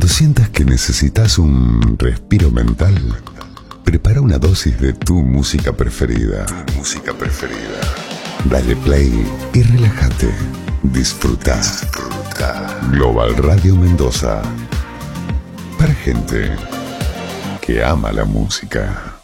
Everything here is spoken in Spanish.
sientas que necesitas un respiro mental, prepara una dosis de tu música preferida. Dale play y relájate. Disfruta. Global Radio Mendoza. Para gente que ama la música.